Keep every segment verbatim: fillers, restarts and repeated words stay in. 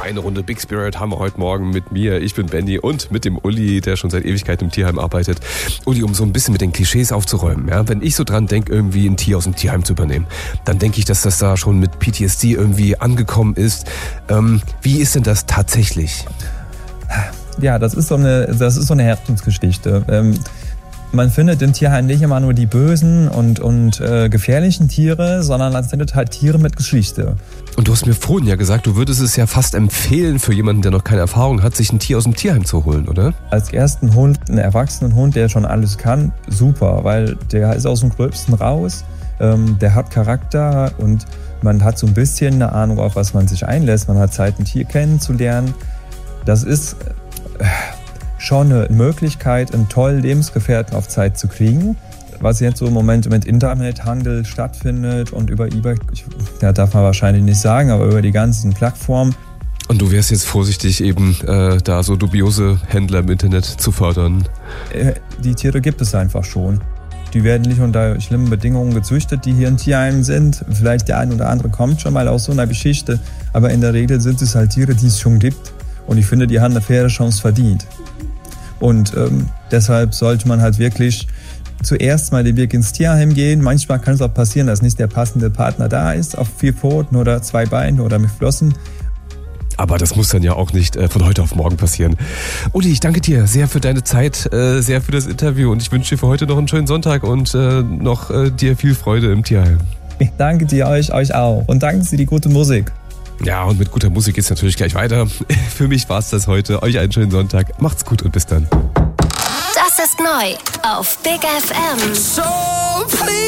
Eine Runde Big Spirit haben wir heute Morgen mit mir. Ich bin Benny und mit dem Uli, der schon seit Ewigkeiten im Tierheim arbeitet. Uli, um so ein bisschen mit den Klischees aufzuräumen. Ja? Wenn ich so dran denke, irgendwie ein Tier aus dem Tierheim zu übernehmen, dann denke ich, dass das da schon mit P T S D irgendwie angekommen ist. Ähm, wie ist denn das tatsächlich? Ja, das ist so eine, das ist so eine Herzensgeschichte. Ähm, man findet im Tierheim nicht immer nur die bösen und, und äh, gefährlichen Tiere, sondern man findet halt Tiere mit Geschichte. Und du hast mir vorhin ja gesagt, du würdest es ja fast empfehlen für jemanden, der noch keine Erfahrung hat, sich ein Tier aus dem Tierheim zu holen, oder? Als ersten Hund, einen erwachsenen Hund, der schon alles kann, super, weil der ist aus dem Gröbsten raus, ähm, der hat Charakter und man hat so ein bisschen eine Ahnung, auf was man sich einlässt. Man hat Zeit, ein Tier kennenzulernen. Das ist äh, schon eine Möglichkeit, einen tollen Lebensgefährten auf Zeit zu kriegen. Was jetzt so im Moment mit Internethandel stattfindet und über eBay, ich, ja, darf man wahrscheinlich nicht sagen, aber über die ganzen Plattformen. Und du wärst jetzt vorsichtig, eben äh, da so dubiose Händler im Internet zu fördern? Äh, die Tiere gibt es einfach schon. Die werden nicht unter schlimmen Bedingungen gezüchtet, die hier in Tierheimen sind. Vielleicht der ein oder andere kommt schon mal aus so einer Geschichte, aber in der Regel sind es halt Tiere, die es schon gibt. Und ich finde, die haben eine faire Chance verdient. Und ähm, deshalb sollte man halt wirklich zuerst mal den Weg ins Tierheim gehen. Manchmal kann es auch passieren, dass nicht der passende Partner da ist, auf vier Pfoten oder zwei Beinen oder mit Flossen. Aber das muss dann ja auch nicht äh, von heute auf morgen passieren. Uli, ich danke dir sehr für deine Zeit, äh, sehr für das Interview und ich wünsche dir für heute noch einen schönen Sonntag und äh, noch äh, dir viel Freude im Tierheim. Ich danke dir, euch, euch auch und danke für die gute Musik. Ja, und mit guter Musik geht's natürlich gleich weiter. Für mich war's das heute. Euch einen schönen Sonntag. Macht's gut und bis dann. Das ist neu auf Big F M. So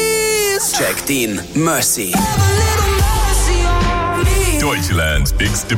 please, Jack Dean, Mercy. have a little mercy on me. Deutschlands bigste